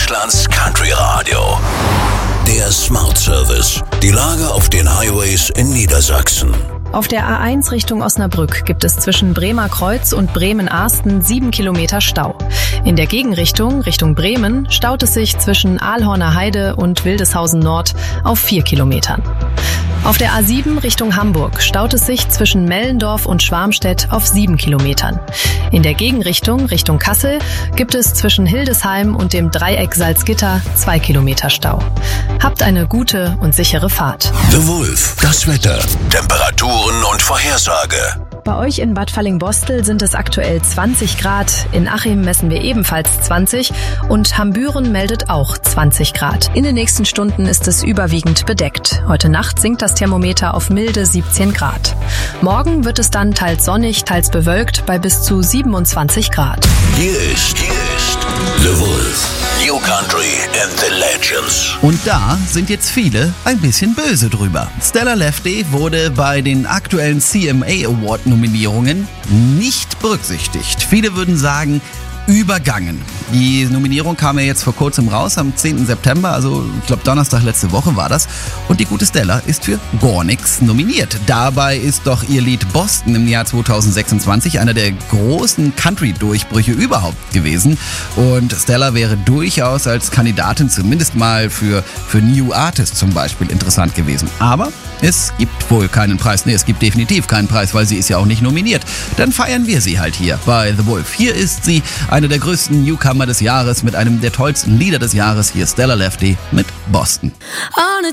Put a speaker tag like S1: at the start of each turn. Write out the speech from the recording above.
S1: Deutschlands Country Radio. Der Smart Service. Die Lage auf den Highways in Niedersachsen.
S2: Auf der A1 Richtung Osnabrück gibt es zwischen Bremer Kreuz und Bremen-Arsten 7 Kilometer Stau. In der Gegenrichtung, Richtung Bremen, staut es sich zwischen Aalhorner Heide und Wildeshausen Nord auf 4 Kilometern. Auf der A7 Richtung Hamburg staut es sich zwischen Mellendorf und Schwarmstedt auf 7 Kilometern. In der Gegenrichtung, Richtung Kassel, gibt es zwischen Hildesheim und dem Dreieck Salzgitter 2 Kilometer Stau. Habt eine gute und sichere Fahrt.
S1: The Wolf, das Wetter, Temperaturen und Vorhersage.
S2: Bei euch in Bad Fallingbostel sind es aktuell 20 Grad, in Achim messen wir ebenfalls 20 und Hambüren meldet auch 20 Grad. In den nächsten Stunden ist es überwiegend bedeckt. Heute Nacht sinkt das Thermometer auf milde 17 Grad. Morgen wird es dann teils sonnig, teils bewölkt bei bis zu 27 Grad.
S1: Hier ist The Wolf. New Country and the Legends.
S3: Und da sind jetzt viele ein bisschen böse drüber. Stella Lefty wurde bei den aktuellen CMA Award Nominierungen nicht berücksichtigt. Viele würden sagen, übergangen. Die Nominierung kam ja jetzt vor kurzem raus, am 10. September, also ich glaube Donnerstag letzte Woche war das. Und die gute Stella ist für gar nichts nominiert. Dabei ist doch ihr Lied Boston im Jahr 2026 einer der großen Country-Durchbrüche überhaupt gewesen. Und Stella wäre durchaus als Kandidatin zumindest mal für New Artist zum Beispiel interessant gewesen. Aber es gibt wohl keinen Preis. Nee, es gibt definitiv keinen Preis, weil sie ist ja auch nicht nominiert. Dann feiern wir sie halt hier bei The Wolf. Hier ist sie, eine der größten Newcomer des Jahres mit einem der tollsten Lieder des Jahres. Hier Stella Lefty mit Boston.
S4: On a